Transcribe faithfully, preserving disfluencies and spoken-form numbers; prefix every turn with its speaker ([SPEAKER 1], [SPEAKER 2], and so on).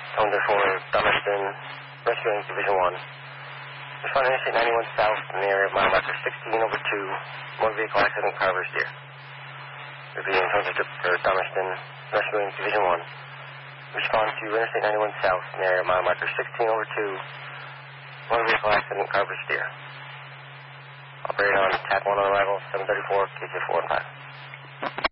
[SPEAKER 1] Thunder for Dummerston, rescuing Division one. Respond to Interstate ninety-one South in the area of mile marker sixteen over two, motor vehicle accident, Carver steer. Repeating Thunder for Dummerston, rescuing Division one. Respond to Interstate ninety-one South in the area of mile marker sixteen over two, motor vehicle accident, Carver steer. Operate on T A C one on arrival, seven thirty-four, K J four and five.